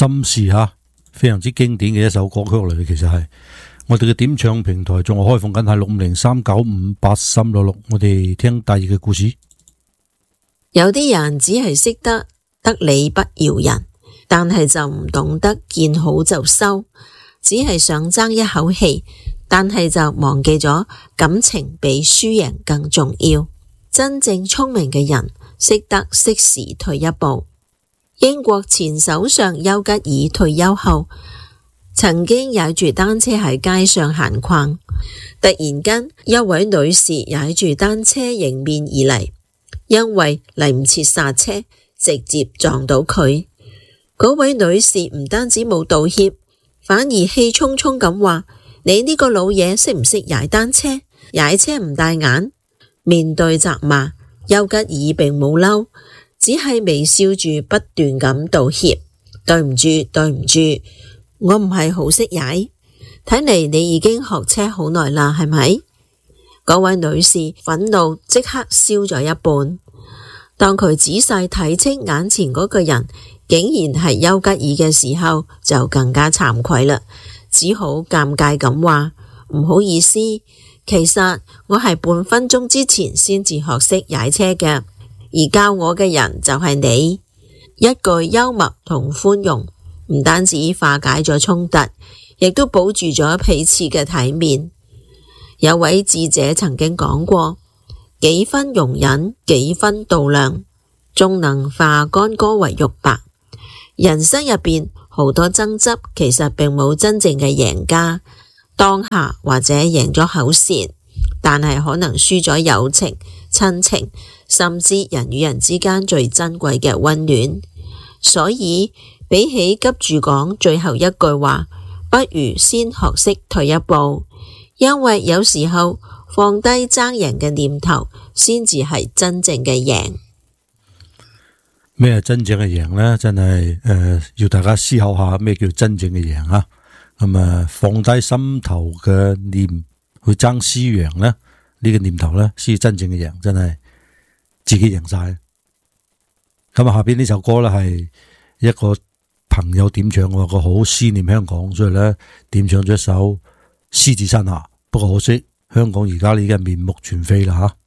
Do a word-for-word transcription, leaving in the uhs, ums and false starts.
心事吓，非常之經典嘅一首歌曲嚟嘅。其實係我哋嘅點唱平台仲係開放緊，係六五零三九五八三六六。我哋聽第二個故事。 有啲人只係識得得理不饒人，但係就唔懂得見好就收，只係想爭一口氣，但係就忘記咗感情比輸贏更重要。真正聰明嘅人識得適時退一步。英國前首相丘吉爾退休後，曾經踩住單車喺街上閒逛，突然間一位女士踩住單車迎面而嚟，因為嚟唔切剎車，直接撞到佢。嗰位女士唔單止冇道歉，反而氣沖沖咁話：你呢個老嘢識唔識踩單車？踩車唔帶眼。面對責罵，丘吉爾並冇嬲，只係微笑住不斷咁道歉：對唔住，對唔住，我唔係好識踩。睇嚟你已經學車好耐啦，係咪？嗰位女士憤怒即刻消咗一半。當佢仔細睇清眼前嗰個人竟然係丘吉爾嘅時候，就更加慚愧啦，只好尷尬咁話：唔好意思，其實我係半分鐘之前先至學識踩車嘅，而教我嘅人就係你。一句幽默同寬容，唔單止化解咗衝突，亦都保住咗彼此嘅體面。有位智者曾經講過：幾分容忍，幾分度量，終能化干戈為玉帛。人生入邊好多爭執，其實並冇真正嘅贏家。當下或者贏咗口舌，但係可能輸咗友情、親情，甚至人與人之間最珍貴嘅溫暖。所以比起急住講最後一句話，不如先學識退一步，因為有時候放低爭贏嘅念頭，先至係真正嘅贏。 咩係真正嘅贏呢？真係誒、呃，要大家思考下咩叫真正嘅贏啊！咁啊，放低心頭嘅念去爭輸贏呢，呢、呢個念頭呢，先至真正嘅贏，真係自己贏晒。咁啊，下邊呢首歌呢，係一個朋友點唱，我話佢好思念香港，所以呢點唱咗一首《獅子山下》。不過可惜香港而家呢已經面目全非啦吓。